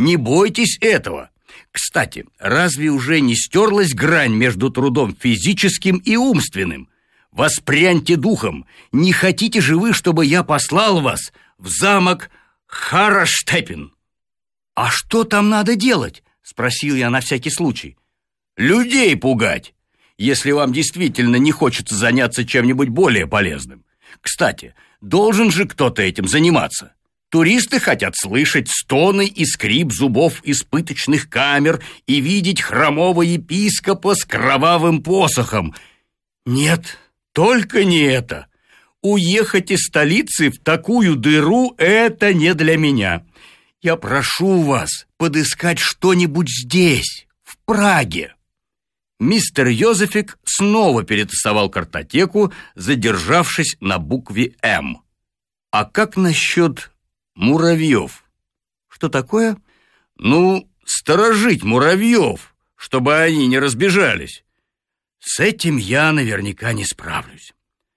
Не бойтесь этого. Кстати, разве уже не стерлась грань между трудом физическим и умственным? Воспряньте духом. Не хотите же вы, чтобы я послал вас в замок Хараштепен? А что там надо делать? Спросил я на всякий случай. Людей пугать, если вам действительно не хочется заняться чем-нибудь более полезным. Кстати, должен же кто-то этим заниматься. Туристы хотят слышать стоны и скрип зубов из пыточных камер и видеть хромого епископа с кровавым посохом. Нет, только не это. Уехать из столицы в такую дыру – это не для меня. Я прошу вас подыскать что-нибудь здесь, в Праге. Мистер Йозефик снова перетасовал картотеку, задержавшись на букве «М». А как насчет муравьев? Что такое? Ну, сторожить муравьев, чтобы они не разбежались. С этим я наверняка не справлюсь.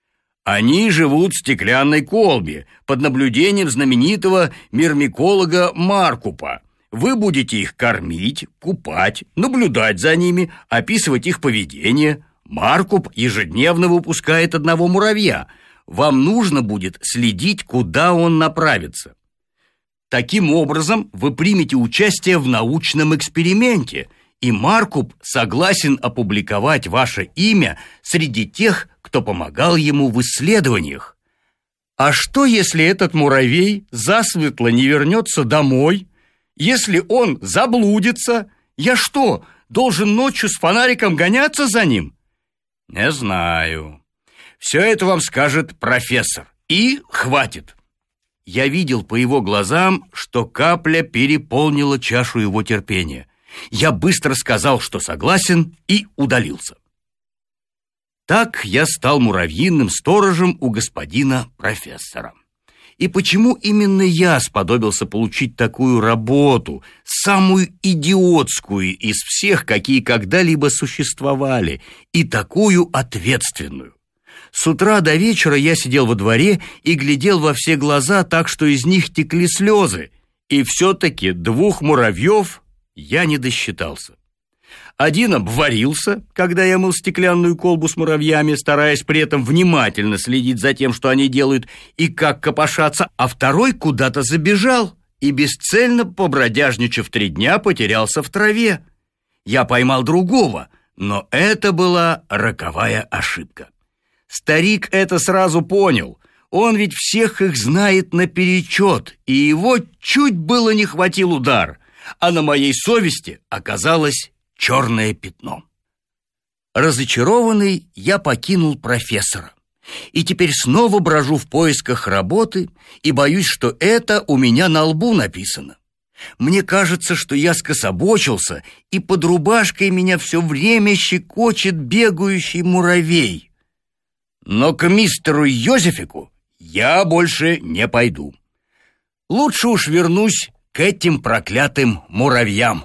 Они живут в стеклянной колбе под наблюдением знаменитого мирмиколога Маркупа. Вы будете их кормить, купать, наблюдать за ними, описывать их поведение. Маркуп ежедневно выпускает одного муравья. Вам нужно будет следить, куда он направится. Таким образом, вы примете участие в научном эксперименте, и Маркуп согласен опубликовать ваше имя среди тех, кто помогал ему в исследованиях. А что, если этот муравей засветло не вернется домой? Если он заблудится, я что, должен ночью с фонариком гоняться за ним? Не знаю. Все это вам скажет профессор. И хватит. Я видел по его глазам, что капля переполнила чашу его терпения. Я быстро сказал, что согласен, и удалился. Так я стал муравьиным сторожем у господина профессора. И почему именно я сподобился получить такую работу, самую идиотскую из всех, какие когда-либо существовали, и такую ответственную? С утра до вечера я сидел во дворе и глядел во все глаза так, что из них текли слезы, и все-таки 2 муравьев я не досчитался. Один обварился, когда я мыл стеклянную колбу с муравьями, стараясь при этом внимательно следить за тем, что они делают и как копошатся, а второй куда-то забежал и, бесцельно побродяжничав 3 дня, потерялся в траве. Я поймал другого, но это была роковая ошибка. Старик это сразу понял. Он ведь всех их знает наперечет, и его чуть было не хватил удар, а на моей совести оказалось черное пятно. Разочарованный, я покинул профессора. И теперь снова брожу в поисках работы и боюсь, что это у меня на лбу написано. Мне кажется, что я скособочился, и под рубашкой меня все время щекочет бегающий муравей. Но к мистеру Йозефику я больше не пойду. Лучше уж вернусь к этим проклятым муравьям.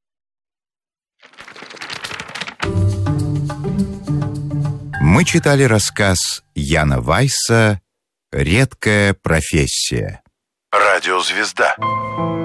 Мы читали рассказ Яна Вайса «Редкая профессия». Радиозвезда.